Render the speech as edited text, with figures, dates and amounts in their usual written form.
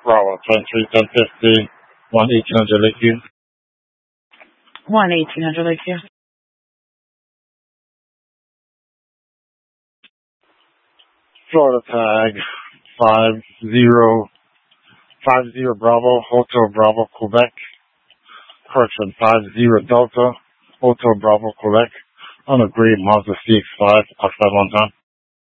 Bravo, 10-3, 10-50, 1-1800 Lakeview. 1-1800 Lakeview. Florida tag 50 Bravo, Hotel Bravo, Quebec. Correction, 50 Delta, Hotel Bravo, Quebec. On a gray Mazda CX-5 outside 1 time.